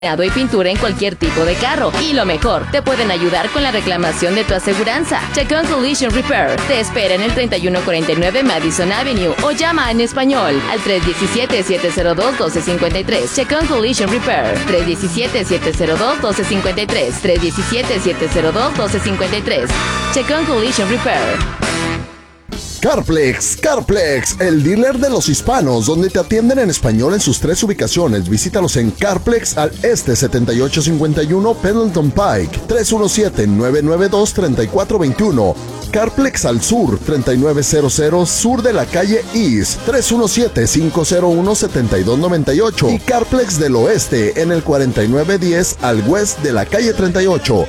y pintura en cualquier tipo de carro. Y lo mejor, te pueden ayudar con la reclamación de tu aseguranza. Chacón Collision Repair te espera en el 3149 Madison Avenue o llama en español al 317-702-1253. Chacón Collision Repair, 317-702-1253, 317-702-1253. Chacón Collision Repair. Carplex, el dealer de los hispanos, donde te atienden en español en sus 3 ubicaciones. Visítalos en Carplex al este 7851 Pendleton Pike, 317-992-3421. Carplex al sur, 3900 sur de la calle East, 317-501-7298. Y Carplex del oeste en el 4910 al west de la calle 38,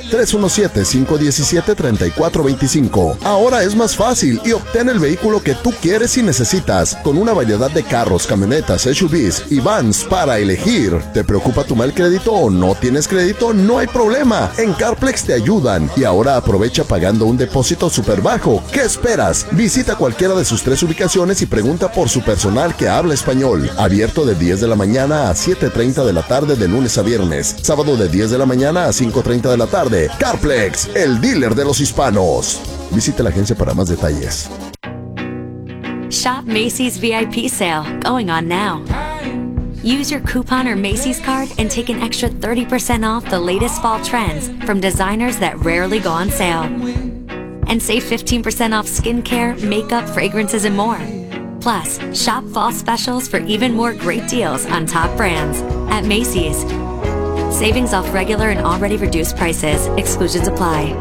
317-517-3425. Ahora es más fácil y obtén el vehículo que tú quieres y necesitas, con una variedad de carros, camionetas, SUVs y vans para elegir. ¿Te preocupa tu mal crédito o no tienes crédito? No hay problema, en Carplex te ayudan. Y ahora aprovecha pagando un depósito súper bajo. ¿Qué esperas? Visita cualquiera de sus 3 ubicaciones y pregunta por su personal que habla español. Abierto de 10 de la mañana a 7:30 de la tarde de lunes a viernes. Sábado de 10 de la mañana a 5:30 de la tarde. Carplex, el dealer de los hispanos. Visite la agencia para más detalles. Shop Macy's VIP sale, going on now. Use your coupon or Macy's card and take an extra 30% off the latest fall trends from designers that rarely go on sale. And save 15% off skincare, makeup, fragrances, and more. Plus, shop fall specials for even more great deals on top brands at Macy's. Savings off regular and already reduced prices. Exclusions apply.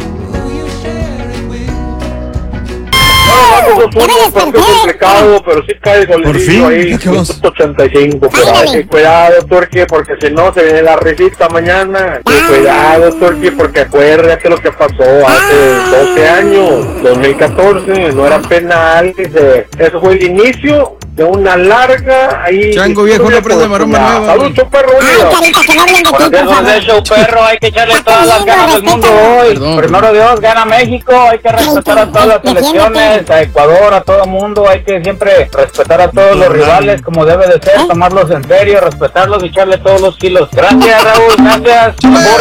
Es complicado, pero sí cae solidillo ahí, 185, pero hay que cuidado, Turqui, porque si no se viene la risita mañana. Cuidado, Turqui, porque acuérdate lo que pasó hace 12 años, 2014, no era penal, eso fue el inicio de una larga ahí. Chango viejo, no prende maroma nueva. Salud, perro. Carita, que no hablen de ti, por favor. Eso, perro, hay que echarle todas las ganas del mundo hoy. Perdón. Primero Dios, gana México, hay que respetar a todas las selecciones, a Ecuador, a todo mundo, hay que siempre respetar a todos los rivales como debe de ser, tomarlos en serio, respetarlos y echarle todos los kilos. Gracias, Raúl, gracias.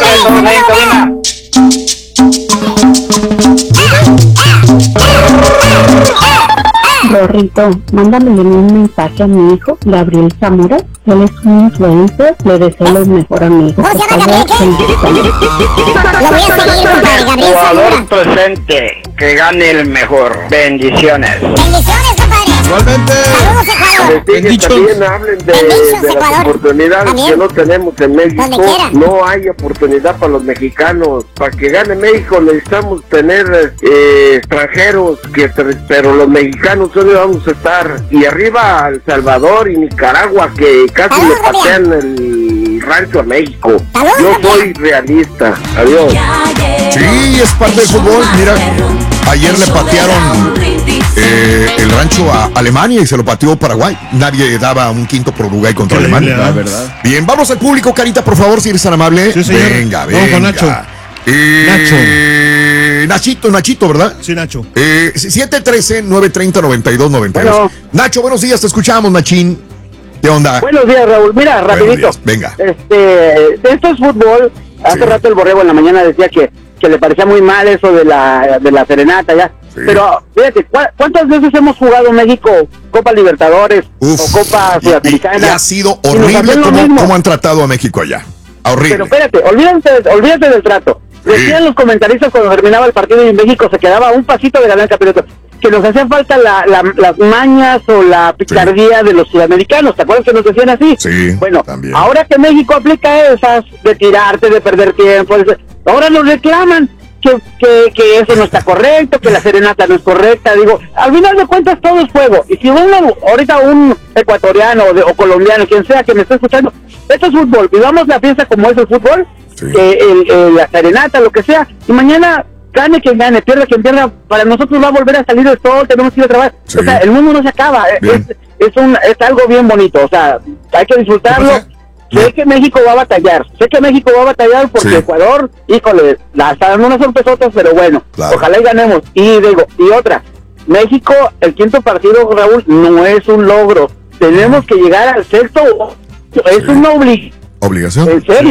Rorrito, mándame un mensaje a mi hijo, Gabriel Zamora. Él es un influencer, le deseo lo mejor a mi hijo. ¿Cómo se llama, Gabriel? Lo voy a seguir, compadre, Gabriel Zamora. Jugador presente, que gane el mejor. Bendiciones. Bendiciones, compadre. Igualmente. Saludos, Ecuador. También hablen de las oportunidades que no tenemos en México. No hay oportunidad para los mexicanos. Para que gane México necesitamos tener extranjeros, pero los mexicanos solo vamos a estar. Y arriba El Salvador y Nicaragua, que casi le patean el rancho a México. Yo soy realista. Adiós. Sí, es parte del fútbol. Mira, ayer le patearon el rancho a Alemania y se lo pateó Paraguay. Nadie daba un quinto por Uruguay contra Alemania. La verdad. Bien, vamos al público, Carita, por favor, si eres tan amable. Sí, señor. Venga. Vamos con Nacho. Nachito, ¿verdad? Sí, Nacho. 713-930-9292. Bueno. Nacho, buenos días, te escuchamos, Nachín. ¿Qué onda? Buenos días, Raúl. Mira, rapidito. Días. Venga. Esto es fútbol. Hace rato el Borrego en la mañana decía que le parecía muy mal eso de la serenata ya. Sí. Pero fíjate, ¿cuántas veces hemos jugado México Copa Libertadores o Copa Sudamericana? Y ha sido horrible cómo han tratado a México allá. Horrible. Pero espérate, olvídate del trato. Decían los comentaristas cuando terminaba el partido y en México se quedaba un pasito de ganar el campeonato, que nos hacía falta las mañas o la picardía de los sudamericanos. ¿Te acuerdas que nos decían así? Sí, bueno, también. Ahora que México aplica esas de tirarte, de perder tiempo, ahora nos reclaman que eso no está correcto, que la serenata no es correcta. Digo, al final de cuentas todo es juego. Y si ahorita un ecuatoriano o colombiano, quien sea que me esté escuchando, esto es fútbol. Vivamos la fiesta como es el fútbol, sí. La serenata, lo que sea. Y mañana gane quien gane, pierda quien pierda, para nosotros va a volver a salir el sol, tenemos que ir a trabajar. Sí. O sea, el mundo no se acaba. Es algo bien bonito. O sea, hay que disfrutarlo. Sé que México va a batallar, porque sí. Ecuador, híjole, está dando unas sorpresotas, pero bueno, claro. Ojalá y ganemos. Y otra, México, el quinto partido, Raúl, no es un logro, tenemos que llegar al sexto, es una obligación. ¿Obligación? ¿En serio?